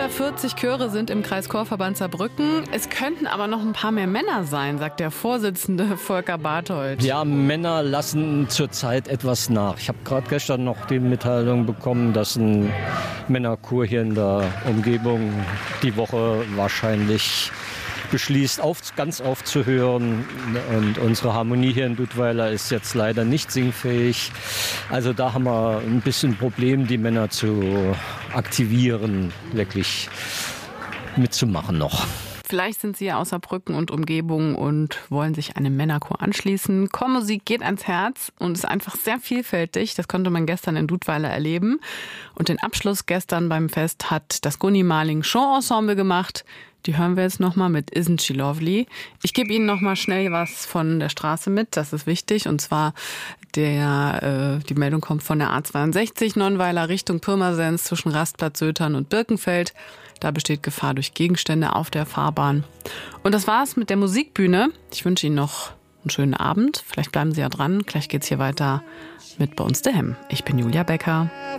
Über 40 Chöre sind im Kreischorverband Saarbrücken. Es könnten aber noch ein paar mehr Männer sein, sagt der Vorsitzende Volker Barthold. Ja, Männer lassen zurzeit etwas nach. Ich habe gerade gestern noch die Mitteilung bekommen, dass ein Männerchor hier in der Umgebung die Woche wahrscheinlich beschließt, ganz aufzuhören. Und unsere Harmonie hier in Dudweiler ist jetzt leider nicht singfähig. Also da haben wir ein bisschen Problem, die Männer zu aktivieren, wirklich mitzumachen noch. Vielleicht sind Sie ja aus Saarbrücken und Umgebung und wollen sich einem Männerchor anschließen. Chormusik geht ans Herz und ist einfach sehr vielfältig. Das konnte man gestern in Dudweiler erleben. Und den Abschluss gestern beim Fest hat das Gunni Marling Show Ensemble gemacht. Die hören wir jetzt nochmal mit Isn't She Lovely. Ich gebe Ihnen nochmal schnell was von der Straße mit, das ist wichtig. Und zwar die Meldung kommt von der A62 Nonnweiler Richtung Pirmasens zwischen Rastplatz Sötern und Birkenfeld. Da besteht Gefahr durch Gegenstände auf der Fahrbahn. Und das war's mit der Musikbühne. Ich wünsche Ihnen noch einen schönen Abend. Vielleicht bleiben Sie ja dran. Gleich geht's hier weiter mit Bei uns daheim. Ich bin Julia Becker.